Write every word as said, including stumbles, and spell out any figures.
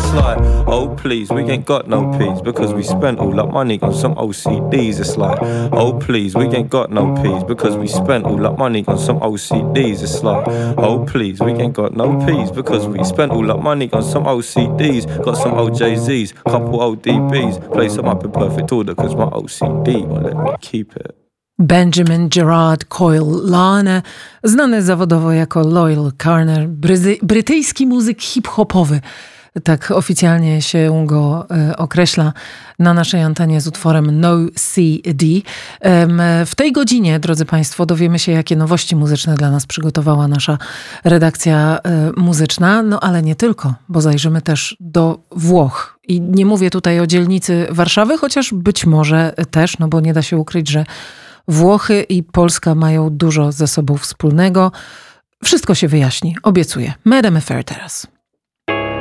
It's like, oh please, we ain't got no peas because we spent all that money on some O C Ds. It's like, oh please, we ain't got no peas because we spent all that money on some O C Ds. It's like, oh please, we ain't got no peas because we spent all that money on some O C Ds. Got some O J Zs, couple O D Bs, place them up in perfect order cause my O C D won't let me keep it. Benjamin Gerard Coyle Lane, znany zawodowo jako Loyal Carner, bryzy- brytyjski muzyk hip-hopowy. Tak oficjalnie się go e, określa na naszej antenie z utworem No C D. E, w tej godzinie, drodzy Państwo, dowiemy się, jakie nowości muzyczne dla nas przygotowała nasza redakcja e, muzyczna. No ale nie tylko, bo zajrzymy też do Włoch. I nie mówię tutaj o dzielnicy Warszawy, chociaż być może też, no bo nie da się ukryć, że Włochy i Polska mają dużo ze sobą wspólnego. Wszystko się wyjaśni, obiecuję. Madame Affair teraz.